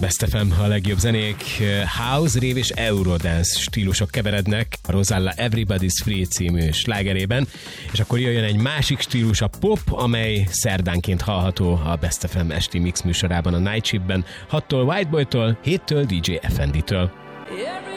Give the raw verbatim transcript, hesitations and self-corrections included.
Best ef em, a legjobb zenék, house, rave és eurodance stílusok keverednek a Rosalla Everybody's Free című slágerében, és akkor jöjjön egy másik stílus, a pop, amely szerdánként hallható a Best ef em esti mix műsorában, a Night Shiftben, hattól Whiteboytól, héttől dé dzsé Effenditől.